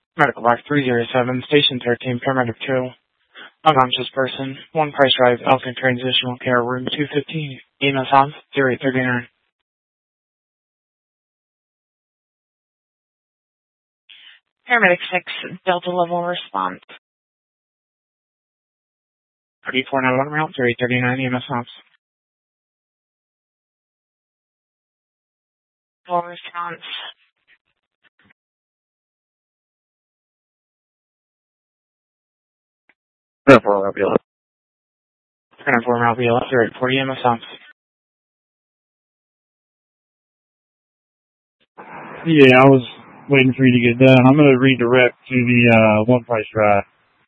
Medical box 307, station 13, paramedic 2. Unconscious person, 1 Price Drive, Elkin Transitional Care, room 215, EMS House, 0839. Paramedic 6, Delta level response. 3491 route, 0839, EMS House. Full response. Therefore, I'll be left. 24 I'll be left, 0840, EMS House. Yeah, I was waiting for you to get done. I'm going to redirect to the 1 Price Drive.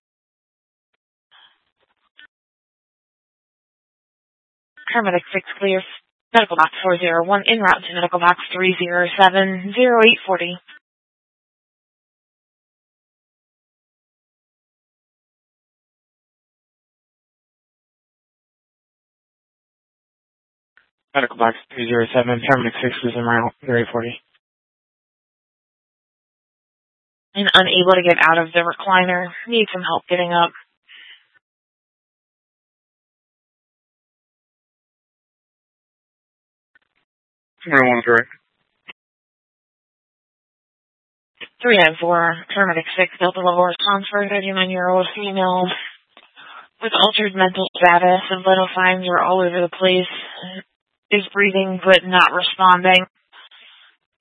Paramedic 6 clears. Medical box 401 en route to medical box 307, 0840. Medical box 307, paramedic 6 is en route, 0840. And unable to get out of the recliner. Need some help getting up. Marijuana direct. 394, paramedic 6, Delta level response for a 39-year-old female with altered mental status and vital signs are all over the place. Is breathing but not responding.